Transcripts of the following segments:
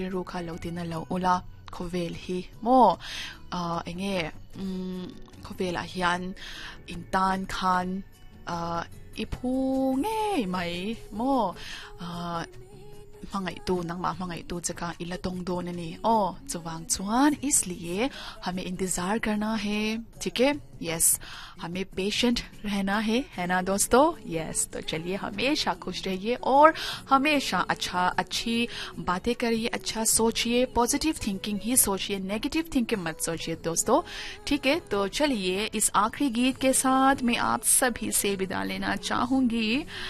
ruka lo din na lo ula khovel hi mo enge khovel a hian intan khan ipu nge mai mo mangai tu nang ma mangai tu chaka ila tong do na ni chuwang chuan इसलिए हमें इंतजार करना है ठीक है yes हमें patient रहना है ना दोस्तों यस तो चलिए हमेशा खुश रहिए और हमेशा अच्छी बातें करिए अच्छा सोचिए पॉजिटिव थिंकिंग ही सोचिए नेगेटिव थिंकिंग मत सोचिए दोस्तों ठीक है तो चलिए इस आखिरी गीत के साथ मैं आप सभी से विदा लेना चाहूंगी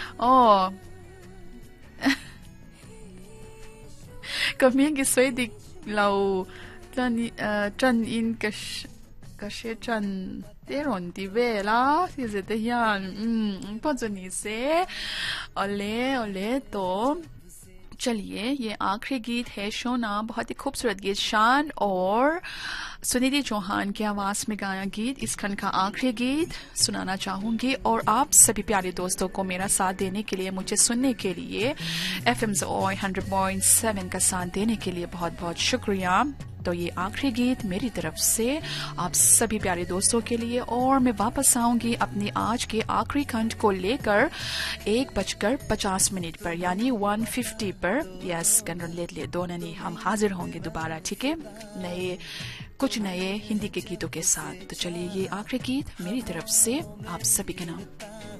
Kaming giswedig lau tran in kashe tran teron ti vela si zete yan ponzoni se ole तो चलिए ये आखिरी गीत है शोना बहुत ही खूबसूरत गीत शान और सुनिधि चौहान की आवाज में गाया गीत इस खंड का आखिरी गीत सुनाना चाहूंगी और आप सभी प्यारे दोस्तों को मेरा साथ देने के लिए मुझे सुनने के लिए FM Joy 100.7 का साथ देने के लिए बहुत बहुत शुक्रिया तो ये आखिरी गीत मेरी तरफ से आप सभी प्यारे दोस्तों के लिए और मैं वापस आऊंगी अपनी आज के आखिरी खंड को लेकर 1:50 पर यानी 1:50 पर यस ले दोनों नहीं हम हाजिर होंगे दोबारा ठीक है कुछ नए हिंदी के गीतों के साथ तो चलिए ये आखिरी गीत मेरी तरफ से आप सभी के नाम